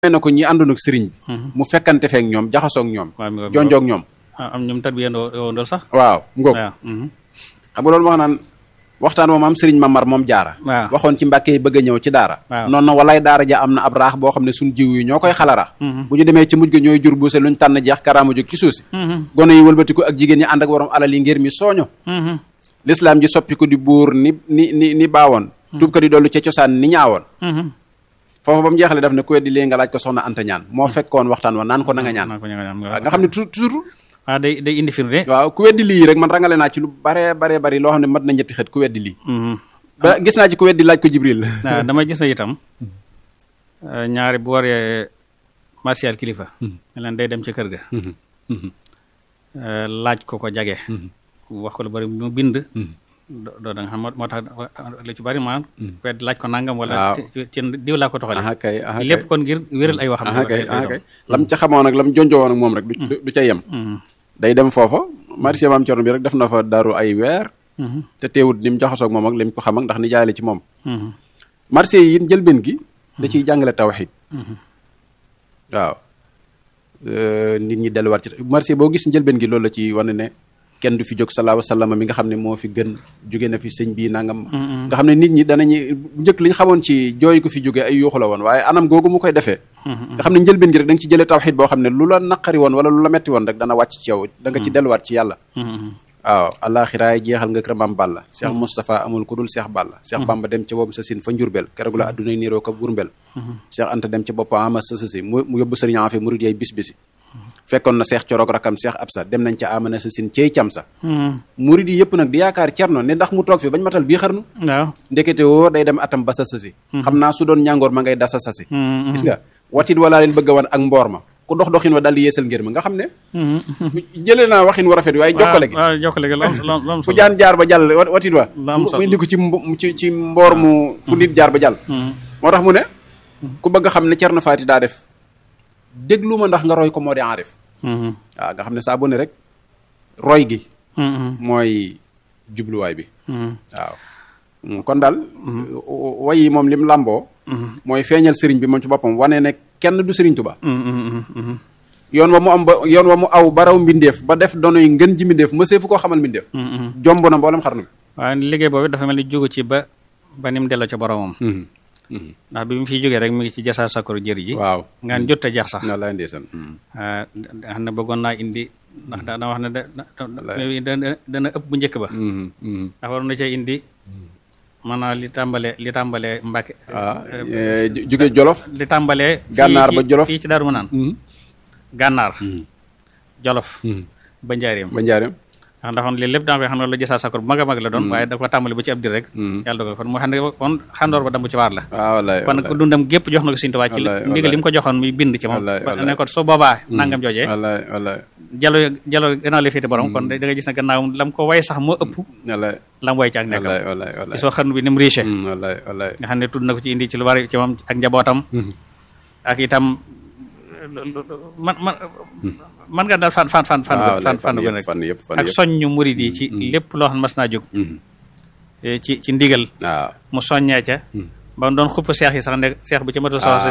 na ko ñi àndoon ak sëriñ bi mu fekkante feek ñoom jaxasoog ñoom jonjoog ñoom am ñoom tarbiyandoo sax waaw ngoog xam nga loolu wax naan waxtaan moom am sëriñ Mamar moom jaara waxoon ci Mbàkke yi bëgg a ñëw ci daara noonu na walaay daara ja am na ab raax boo xam ne suñ jiw yi ñoo koy xalarax bu ñu demee ci mujj ga ñooy jur buuse luñ tànn jeex karaama jóg ci suuf si gone yi wëlbatiku ak jigéen ñi ànd ak waroom alal yi ngir mi sooño lislaam ji soppi ko di buur ni baawoon tuubkat yi dollu ca cosaan ni ñaawoon foofu ba mu jeexale daf ne ku weddi lii nga laaj ko soxna Anta ñaan moo fekkoon waxtaan wa naan ko na nga ñaan nga xam ne toujours day indi firnde waaw ku weddi lii rek man rangale naa ci lu bare bari loo xam ne mat na ñetti xët ku weddi lii ba gis naa ci ku weddi laaj ko Jibril waaw dama gis na itam ñaari bu waree martial kilifa leen day dem ci kër ga laaj ko jage wax ko lu bari mu bind doo da nga xam moo tax lu ci bari maanaam wedd laaj ko nangam wala ci diw laa ko toxale lépp kon ngir wéral ay waxam lam ca xamoon ak lam jonjoo woon ak moom rek du ca yem day dem foofa marché maam Cerno bi rek def na fa daru ay weer te teewut ni mu jaxasoog moom ak lim ko xam ak ndax ni jaay la ci moom marché yi njëlbeen gi da ciy jàngale tawxiid waaw nit ñi delluwaat ci marché boo gis njëlbeen gi loolu la ci wane ne kenn du fi jóg salaahu salaam mi nga xam ne moo fi gën jóge na fi sëñ bii nangam nga xam ne nit ñi danañu njëkk li ñu xamoon ci jooy ko fi jóge ay yuuxu la woon waaye anam googu mu koy defee nga xam ne njëlbeen gi rek da nga ci jëlee tawxiid boo xam ne lu la naqari woon wala lu la metti woon rek dana wàcc ci yow da nga ci delluwaat ci yàlla waaw àlaxiraay jeexal nga kër Maam Balla Cheikh Moustapha amul ku dul Cheikh Balla Cheikh Bamba dem ca boobu sa sin fa njurbel keroog la addunay niiroo ko burbel Cheikh Anta dem ca bopp ama sa si mu yóbbu sëriñ Afi murid yay bis bisi fekkoon na seex coroog rakam seex absa dem nañ ca amana sa sin ceey cam sa murid yi yëpp nag di yaakaar cerno ne ndax mu toog fi bañ matal bii xarnu waaw ndekete woo day dem atam ba sa sasi xam naa su doon ñàngoor ma ngay dasa sasi gis nga watit walaa leen bëgg a wan ak mboor ma ku dox doxin wa daal di yeesal ngir ma nga xam ne jëlee naa waxin wa rafet waaye jokkale gi fu jaan jaar ba jàll watit wa mu indi ko ci mboor mu fu nit jaar ba jàll moo tax mu ne ku bëgg a xam ne cerno faati daa def déglu ma ndax nga roy ko moo di enrif waaw nga xam ne saa bu ne rek roy gi mooy jubluwaay bi waaw kon daal way yi moom lim làmboo mooy feeñal sëriñ bi moom ci boppam wane ne kenn du sëriñ Tuba yoon wa mu aw baraw mbindeef ba def donoy ngën ji mbindeef mësee fu koo xamal mbindeef jomb na mboolem xarnu bi waaw liggéey boobu dafa mel ni jógu ci ba ni mu delloo ca boromam ndax bi mu fiy jógee rek mu ngi ci jasaar sakkoru jëri ji waaw nga jot a jeex sax wallaay ndeysaan xam ne bëggoon naa indi ndax daa wax ne dana ëpp bu njëkk ba ndax waroon na cee indi maanaam li tàmbalee Mbàkke jóge Jolof li tàmbalee gànnaar ba Jolof fii ci Daaru Manaan gànnaar Jolof ba Njaaréem ndax lii lépp daa koy xam ne la jësaat sakor bu mag a mag la doon waaye da ko tàmbali ba ci ab dir rek yàlla dogal kon moo xam ne kon xandoor ba dambu ci waar la kon dundam gépp jox na ko Sëriñ Tuubaa ci ndigal li mu ko joxoon muy bind ci moom ne ko su boobaa nangam joojee jalo gannaaw li féete borom kon da nga gis ne gannaaw lam ko way sax moo ëpp lam way ci ak nekkam gisoo xarnu bi ni mu riche nga xam ne tudd na ko ci indi ci lu bari ci moom ak njabootam ak itam man nga daal fan rek ak soññu murid yi ci lépp loo xam ne mas naa jóg ci ndigal mu soññee ca ba doon xupp seex yi sax ne seex bu ci matul soxla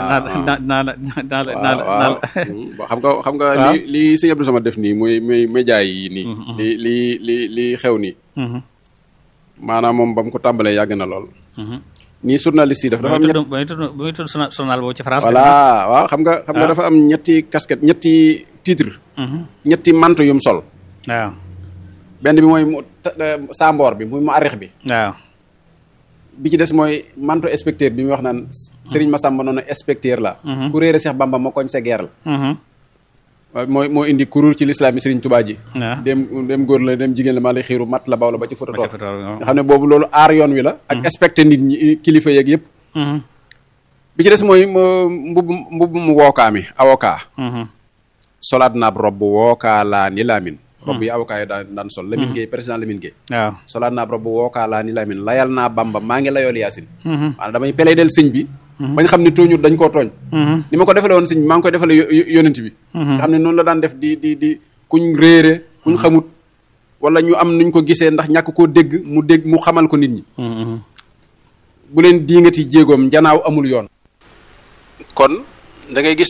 naa xam nga li sëñ Abdou Samad def nii muy média yi nii li xew nii maanaam moom ba mu ko tàmbalee yàgg na lool nii journaliste yi dafa am ba muy tudd journal boobu ci France voilà waaw xam nga dafa am ñetti casquette ñetti titre ñetti manto yum sol waaw benn bi mooy mu saamboor bi muy mu arrix bi waaw bi ci des mooy manto inspecteur bi muy wax naan Serigne Massamba noonu inspecteur la ku réere Cheikh Bamba ma koñ sa guerre la waaw moo indi kuréel ci lislaam yi Serigne Touba ji dem góor la dem jigéen la maa lay xiiru mat la baw la ba ci foto toog nga xam ne boobu loolu aar yoon wi la ak inspecté nit ñi kilifa yeeg yëpp bi ci des mooy mbubb mu wookaa mi avocat solaat naab robb wookaa laa ni laamin robb yi avocat yi daan sol Lamine Gueye président Lamine Gueye waaw solaat naab robb wookaa laa ni laamin layal naa Bamba maa ngi layool Yaasin maanaam damay peley del sëñ bi bañ xam ne tooñut dañ koo tooñ ni ma ko defale woon sëñ bi maa ngi koy defale yonent bi nga xam ne noonu la daan def di kuñ réere kuñ xamut wala ñu am nuñ ko gisee ndax ñàkk koo dégg mu xamal ko nit ñi bu leen diingati jéegoom njanaaw amul yoon kon da ngay gis